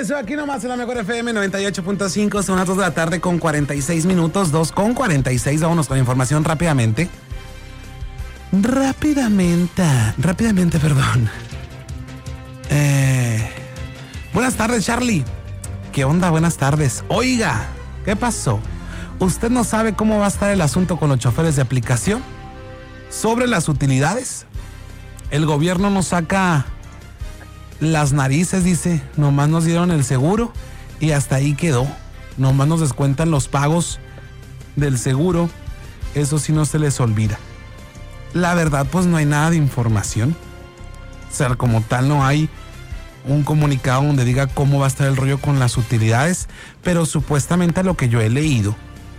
regreso aquí nomás en la mejor FM 98.5. Son las 2 de la tarde con 46 minutos. 2:46. Vámonos con información rápidamente. Rápidamente, perdón. Buenas tardes, Charlie. ¿Qué onda? Buenas tardes. Oiga, ¿qué pasó? ¿Usted no sabe cómo va a estar el asunto con los choferes de aplicación? Sobre las utilidades. El gobierno nos saca las narices, dice. Nomás nos dieron el seguro y hasta ahí quedó. Nomás nos descuentan los pagos del seguro. Eso sí no se les olvida. La verdad, pues no hay nada de información. O sea, como tal no hay un comunicado donde diga cómo va a estar el rollo con las utilidades, pero supuestamente a lo que yo he leído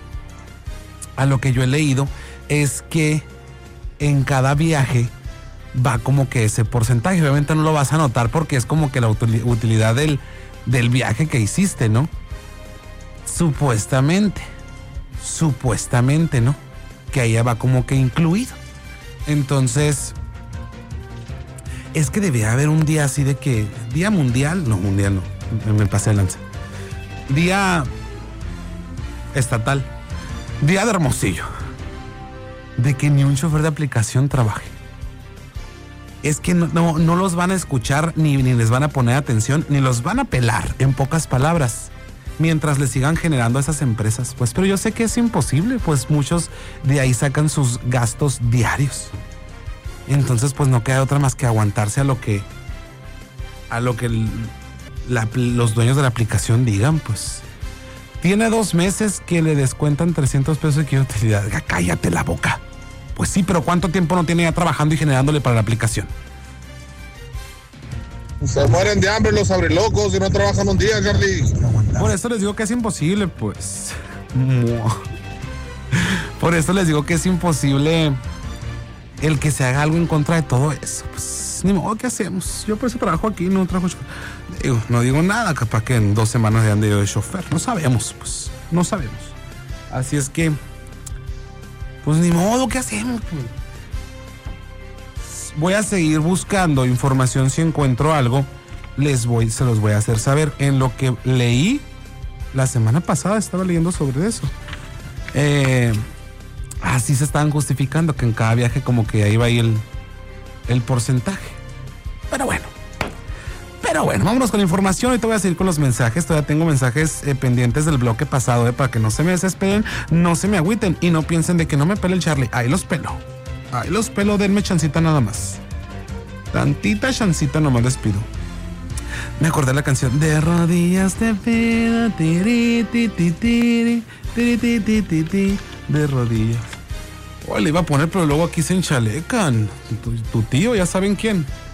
es que en cada viaje va como que ese porcentaje. Obviamente no lo vas a notar porque es como que la utilidad del viaje que hiciste, ¿no? Supuestamente, ¿no? Que ahí va como que incluido. Entonces, es que debía haber un día así de que, día mundial no, me pasé de lanza. Día estatal, día de Hermosillo, de que ni un chofer de aplicación trabaje. Es que no los van a escuchar, ni les van a poner atención, ni los van a pelar, en pocas palabras, mientras les sigan generando esas empresas. Pues, pero yo sé que es imposible, pues muchos de ahí sacan sus gastos diarios. Entonces, pues no queda otra más que aguantarse a lo que los dueños de la aplicación digan, pues. Tiene 2 meses que le descuentan 300 pesos de utilidad. Cállate la boca. Pues sí, pero ¿cuánto tiempo no tiene ya trabajando y generándole para la aplicación? Se mueren de hambre los abrelocos y no trabajan un día, Charlie. Por eso les digo que es imposible, pues. Por eso les digo que es imposible el que se haga algo en contra de todo eso. Pues ni modo, ¿qué hacemos? Yo por eso trabajo aquí, no trabajo. No digo nada, capaz que en 2 semanas de ande yo de chofer. No sabemos, pues. No sabemos. Así es que, pues ni modo, ¿qué hacemos? Pues? Voy a seguir buscando información. Si encuentro algo, se los voy a hacer saber. En lo que leí la semana pasada, estaba leyendo sobre eso. Así se estaban justificando que en cada viaje como que ahí va ahí el porcentaje. Pero bueno, vámonos con la información. Ahorita voy a seguir con los mensajes. Todavía tengo mensajes pendientes del bloque pasado, para que no se me desesperen, no se me agüiten y no piensen de que no me pele el Charlie. Ahí los pelo, denme chancita nada más. Tantita chancita nomás les pido. Me acordé de la canción de rodillas te pido, tiri, tiri, tiri, tiri, tiri, tiri, de rodillas. Le iba a poner, pero luego aquí se enchalecan. Tu tío, ya saben quién.